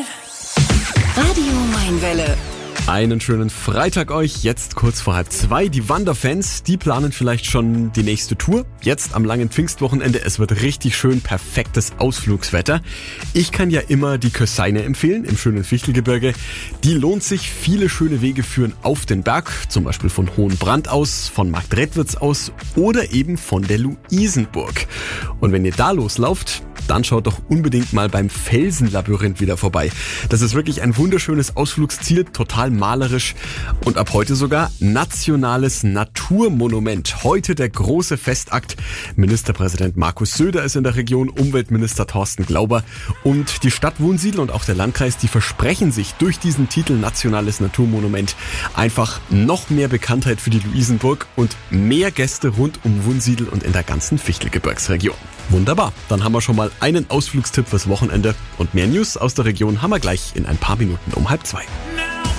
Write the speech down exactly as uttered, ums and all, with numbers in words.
Radio Mainwelle. Einen schönen Freitag euch, jetzt kurz vor halb zwei. Die Wanderfans, die planen vielleicht schon die nächste Tour. Jetzt am langen Pfingstwochenende, es wird richtig schön perfektes Ausflugswetter. Ich kann ja immer die Kösseine empfehlen, im schönen Fichtelgebirge. Die lohnt sich, viele schöne Wege führen auf den Berg, zum Beispiel von Hohenbrand aus, von Marktredwitz aus oder eben von der Luisenburg. Und wenn ihr da loslauft, dann schaut doch unbedingt mal beim Felsenlabyrinth wieder vorbei. Das ist wirklich ein wunderschönes Ausflugsziel, total malerisch und ab heute sogar nationales Naturmonument. Heute der große Festakt. Ministerpräsident Markus Söder ist in der Region, Umweltminister Thorsten Glauber und die Stadt Wunsiedel und auch der Landkreis, die versprechen sich durch diesen Titel nationales Naturmonument einfach noch mehr Bekanntheit für die Luisenburg und mehr Gäste rund um Wunsiedel und in der ganzen Fichtelgebirgsregion. Wunderbar, dann haben wir schon mal einen Ausflugstipp fürs Wochenende und mehr News aus der Region haben wir gleich in ein paar Minuten um halb zwei.